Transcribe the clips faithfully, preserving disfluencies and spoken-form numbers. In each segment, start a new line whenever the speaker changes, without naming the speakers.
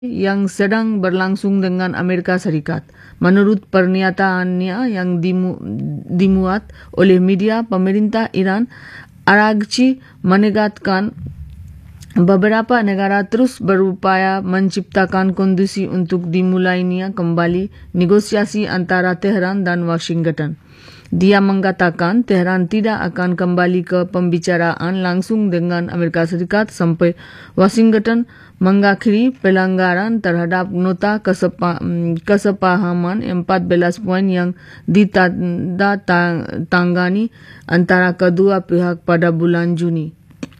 yang sedang berlangsung dengan Amerika Serikat. Menurut pernyataannya yang dimu, dimuat oleh media, pemerintah Iran Aragchi menegaskan beberapa negara terus berupaya menciptakan kondisi untuk dimulainya kembali negosiasi antara Tehran dan Washington. Dia mengatakan Tehran tidak akan kembali ke pembicaraan langsung dengan Amerika Serikat sampai Washington mengakhiri pelanggaran terhadap nota kesepa, kesepahaman empat belas poin yang ditandatangani antara kedua pihak pada bulan Juni.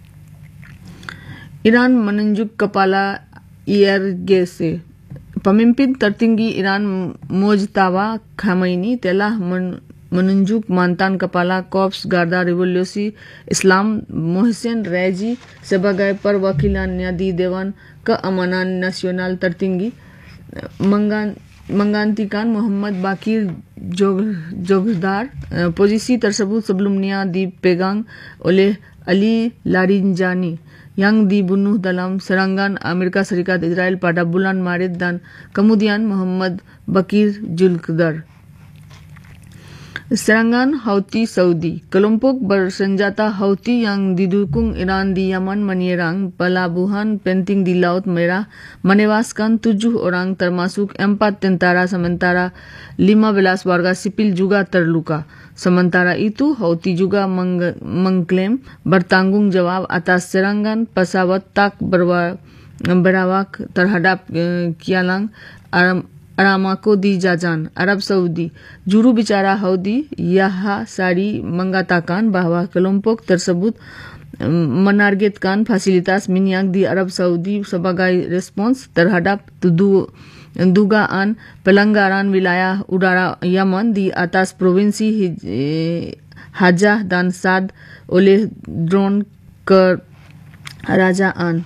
Iran menunjuk kepala I R G C. Pemimpin tertinggi Iran Mojtaba Khamenei telah men menunjuk mantan Kepala Korps Garda Revolusi Islam Mohsen Rezi sebagai perwakilannya di Dewan Keamanan Nasional Tertinggi, menggantikan Muhammad Bakir Jogdar. Posisi tersebut sebelumnya dipegang oleh Ali Larijani yang dibunuh dalam serangan Amerika Serikat Israel pada bulan Maret dan kemudian Muhammad Bakir Jogdar. Serangan Houthi Saudi. Kelompok bersenjata Houthi yang didukung Iran di Yaman menyerang pelabuhan penting di Laut Merah, menewaskan tujuh orang termasuk empat tentara sementara lima belas warga sipil juga terluka. Sementara itu, Houthi juga meng mengklaim bertanggung jawab atas serangan pesawat tak berawak terhadap uh, kialang Aram Aramco di Jazan, Arab Saudi. Juru bicara Houthi, Yahya Sari, mengatakan bahwa kelompok tersebut menargetkan fasilitas minyak di Arab Saudi sebagai respons terhadap tuduh dugaan pelanggaran wilayah udara Yaman di atas provinsi Hajah dan Sad oleh drone kerajaan.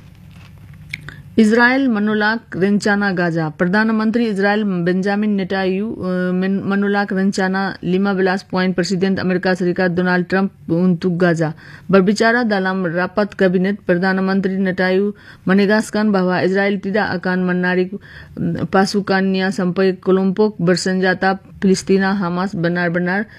Israel menolak rencana Gaza. Perdana Menteri Israel Benjamin Netanyahu uh, menolak rencana lima belas poin Presiden Amerika Serikat Donald Trump untuk Gaza. Berbicara dalam rapat kabinet, Perdana Menteri Netanyahu menegaskan bahwa Israel tidak akan menarik pasukannya sampai kelompok bersenjata Palestina Hamas benar-benar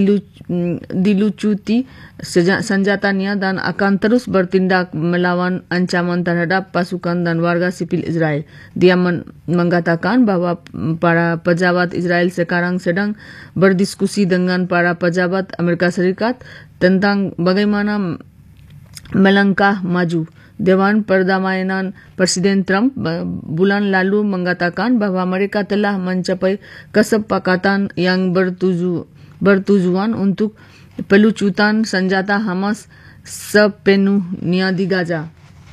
dilucuti senjatanya dan akan terus bertindak melawan ancaman terhadap pasukan dan warga sipil Israel. Dia men mengatakan bahwa para pejabat Israel sekarang sedang berdiskusi dengan para pejabat Amerika Serikat tentang bagaimana melangkah maju. Dewan Perdamaian Presiden Trump bulan lalu mengatakan bahwa mereka telah mencapai kesepakatan yang bertuju, bertujuan untuk pelucutan senjata Hamas sepenuhnya di Gaza.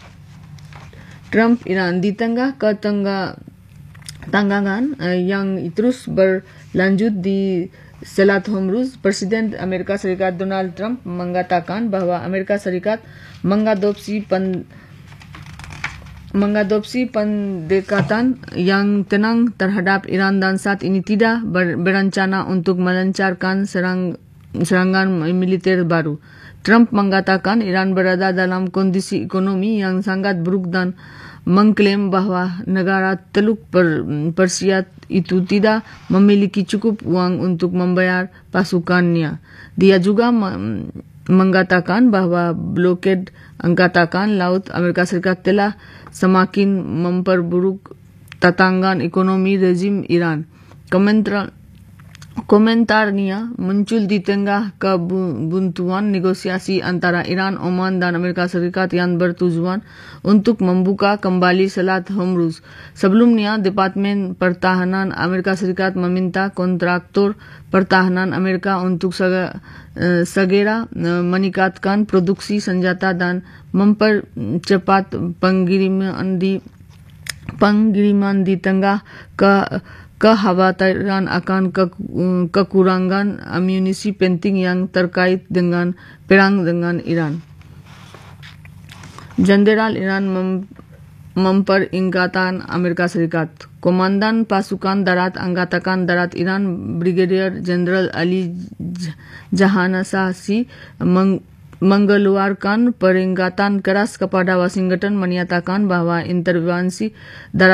Trump Iran. Di tengah ketengah-tenggangan yang terus berlanjut di Selat Hormuz, Presiden Amerika Serikat Donald Trump mengatakan bahwa Amerika Serikat mengadopsi pen, mengadopsi pendekatan yang tenang terhadap Iran dan saat ini tidak ber, berencana untuk melancarkan serang, serangan militer baru. Trump mengatakan Iran berada dalam kondisi ekonomi yang sangat buruk dan mengklaim bahwa negara Teluk Persia itu tidak memiliki cukup uang untuk membayar pasukannya. Dia juga mengatakan bahwa blokade angkatan laut Amerika Serikat telah semakin memperburuk tatanan ekonomi rezim Iran. Komentar Komentarnya muncul di tengah kebuntuan negosiasi antara Iran, Oman dan Amerika Serikat yang bertujuan untuk membuka kembali Selat Hormuz. Sebelumnya, Departemen Pertahanan Amerika Serikat meminta kontraktor pertahanan Amerika untuk segera meningkatkan produksi senjata dan mempercepat pengiriman di pengiriman di tengah ke kekhawatiran akan ke, kekurangan amunisi penting yang terkait dengan perang dengan Iran. Jenderal Iran mem, memperingatkan Amerika Serikat. Komandan Pasukan Darat Angkatan Darat Iran Brigadier Jenderal Ali Jahanasasi meng, mengeluarkan peringatan keras kepada Washington menyatakan bahwa intervensi